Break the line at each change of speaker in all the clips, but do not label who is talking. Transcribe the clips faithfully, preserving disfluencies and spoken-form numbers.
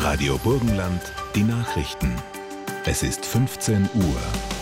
Radio Burgenland, die Nachrichten. Es ist fünfzehn Uhr.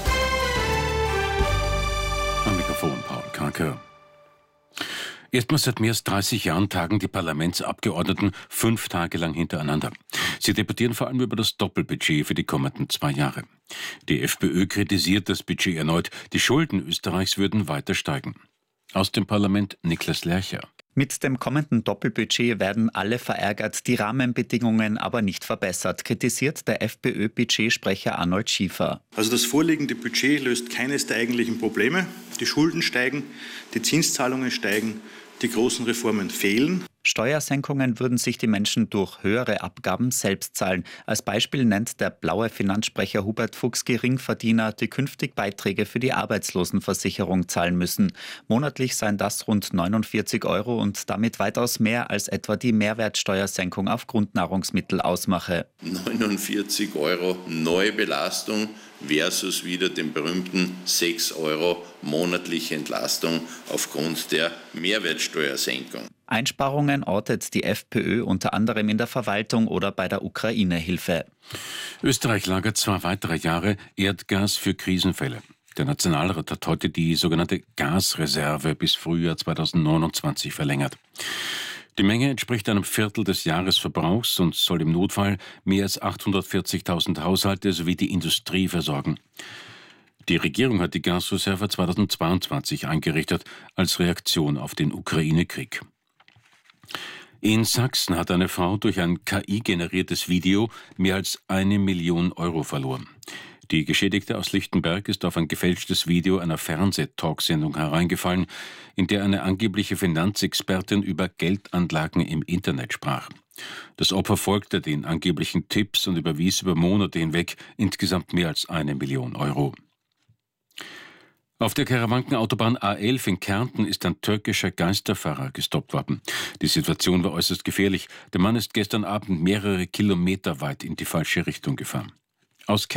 Am Mikrofon Paul Karker. Erstmals seit mehr als dreißig Jahren tagen die Parlamentsabgeordneten fünf Tage lang hintereinander. Sie debattieren vor allem über das Doppelbudget für die kommenden zwei Jahre. Die FPÖ kritisiert das Budget erneut. Die Schulden Österreichs würden weiter steigen. Aus dem Parlament Niklas Lercher.
Mit dem kommenden Doppelbudget werden alle verärgert, die Rahmenbedingungen aber nicht verbessert, kritisiert der FPÖ-Budgetsprecher Arnold Schiefer.
Also das vorliegende Budget löst keines der eigentlichen Probleme. Die Schulden steigen, die Zinszahlungen steigen, die großen Reformen fehlen.
Steuersenkungen würden sich die Menschen durch höhere Abgaben selbst zahlen. Als Beispiel nennt der blaue Finanzsprecher Hubert Fuchs Geringverdiener, die künftig Beiträge für die Arbeitslosenversicherung zahlen müssen. Monatlich seien das rund neunundvierzig Euro und damit weitaus mehr als etwa die Mehrwertsteuersenkung auf Grundnahrungsmittel ausmache.
neunundvierzig Euro Neubelastung versus wieder den berühmten sechs Euro monatliche Entlastung aufgrund der Mehrwertsteuersenkung.
Einsparungen ortet die FPÖ unter anderem in der Verwaltung oder bei der Ukraine-Hilfe.
Österreich lagert zwei weitere Jahre Erdgas für Krisenfälle. Der Nationalrat hat heute die sogenannte Gasreserve bis Frühjahr zweitausendneunundzwanzig verlängert. Die Menge entspricht einem Viertel des Jahresverbrauchs und soll im Notfall mehr als achthundertvierzigtausend Haushalte sowie die Industrie versorgen. Die Regierung hat die Gasreserve zweitausendzweiundzwanzig eingerichtet als Reaktion auf den Ukraine-Krieg. In Sachsen hat eine Frau durch ein K I-generiertes Video mehr als eine Million Euro verloren. Die Geschädigte aus Lichtenberg ist auf ein gefälschtes Video einer Fernsehtalksendung hereingefallen, in der eine angebliche Finanzexpertin über Geldanlagen im Internet sprach. Das Opfer folgte den angeblichen Tipps und überwies über Monate hinweg insgesamt mehr als eine Million Euro. Auf der Karawankenautobahn A elf in Kärnten ist ein türkischer Geisterfahrer gestoppt worden. Die Situation war äußerst gefährlich. Der Mann ist gestern Abend mehrere Kilometer weit in die falsche Richtung gefahren. Aus